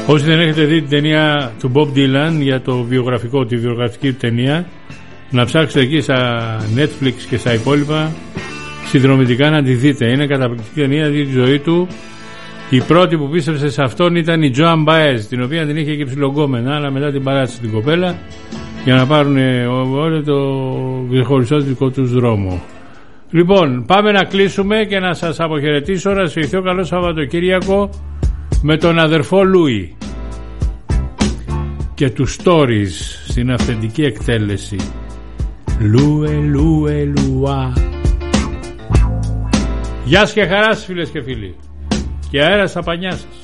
Όσοι δεν έχετε δει την ταινία του Bob Dylan για το βιογραφικό, τη βιογραφική του ταινία, να ψάξετε εκεί στα Netflix και στα υπόλοιπα συνδρομητικά να τη δείτε. Είναι καταπληκτική ταινία, δει τη ζωή του. Η πρώτη που πίστεψε σε αυτόν ήταν η Joan Baez, την οποία την είχε και ψιλογκόμενα, αλλά μετά την παράτησε την κοπέλα για να πάρουν όλο το ξεχωριστό δικό τους δρόμο. Λοιπόν, πάμε να κλείσουμε και να σας αποχαιρετήσω. Να σας ευχηθώ καλό Σαββατοκύριακο με τον αδερφό Λούι και τους Stories στην αυθεντική εκτέλεση. Λούε, λούε, λουά. Γεια σας και χαρά σας, φίλες και φίλοι, και αέρα στα πανιά σας.